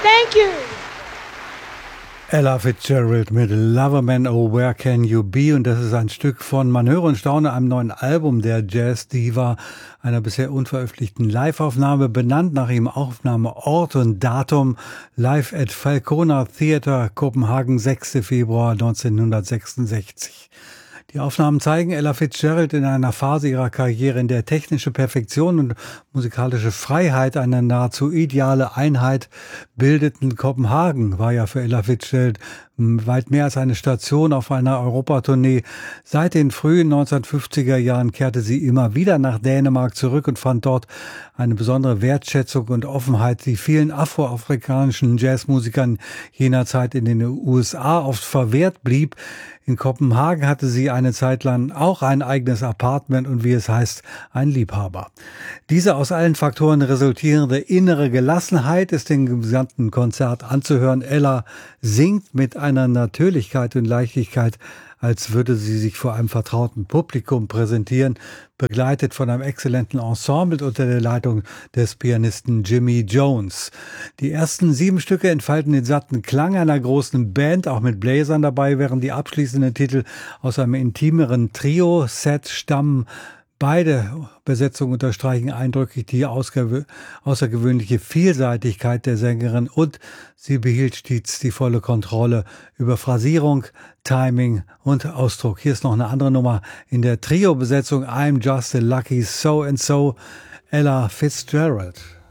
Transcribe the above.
Thank you. Ella Fitzgerald mit Loverman, Oh Where Can You Be? Und das ist ein Stück von Man höre und staune, einem neuen Album der Jazz-Diva, einer bisher unveröffentlichten Live-Aufnahme, benannt nach ihrem Aufnahmeort und Datum, live at Falconer Theater, Kopenhagen, 6. Februar 1966. Die Aufnahmen zeigen Ella Fitzgerald in einer Phase ihrer Karriere, in der technische Perfektion und musikalische Freiheit eine nahezu ideale Einheit bildeten. Kopenhagen war ja für Ella Fitzgerald weit mehr als eine Station auf einer Europatournee. Seit den frühen 1950er Jahren kehrte sie immer wieder nach Dänemark zurück und fand dort eine besondere Wertschätzung und Offenheit, die vielen afroafrikanischen Jazzmusikern jener Zeit in den USA oft verwehrt blieb. In Kopenhagen hatte sie eine Zeit lang auch ein eigenes Apartment und, wie es heißt, ein Liebhaber. Diese aus allen Faktoren resultierende innere Gelassenheit ist dem gesamten Konzert anzuhören. Ella singt mit einer Natürlichkeit und Leichtigkeit, als würde sie sich vor einem vertrauten Publikum präsentieren, begleitet von einem exzellenten Ensemble unter der Leitung des Pianisten Jimmy Jones. Die ersten 7 Stücke entfalten den satten Klang einer großen Band, auch mit Bläsern dabei, während die abschließenden Titel aus einem intimeren Trio-Set stammen. Beide Besetzungen unterstreichen eindrücklich die außergewöhnliche Vielseitigkeit der Sängerin und sie behielt stets die volle Kontrolle über Phrasierung, Timing und Ausdruck. Hier ist noch eine andere Nummer in der Trio-Besetzung I'm Just a Lucky So and So, Ella Fitzgerald.